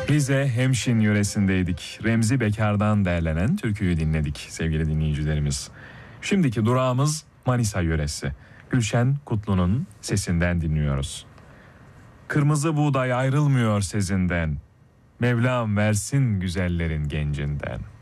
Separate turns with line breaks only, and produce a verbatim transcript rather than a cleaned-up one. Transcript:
Rize Hemşin yöresindeydik. Remzi Bekar'dan derlenen türküyü dinledik sevgili dinleyicilerimiz. Şimdiki durağımız Manisa yöresi. Gülşen Kutlu'nun sesinden dinliyoruz. Kırmızı buğday ayrılmıyor sezinden. Mevlam versin güzellerin gencinden.